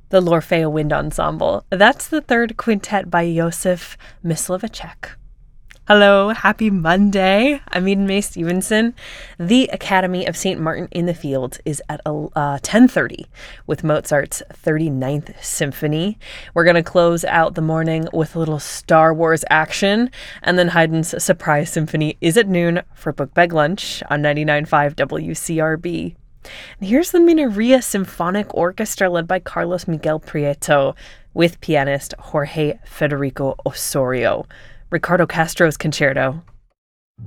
The L'Orfeo Wind Ensemble. That's the third quintet by Josef Myslovic. Hello, happy Monday. I'm Eden Mae Stevenson. The Academy of St. Martin in the Fields is at 10:30 with Mozart's 39th Symphony. We're going to close out the morning with a little Star Wars action, and then Haydn's Surprise Symphony is at noon for Book Bag Lunch on 99.5 WCRB. And here's the Mineria Symphonic Orchestra led by Carlos Miguel Prieto with pianist Jorge Federico Osorio. Ricardo Castro's concerto.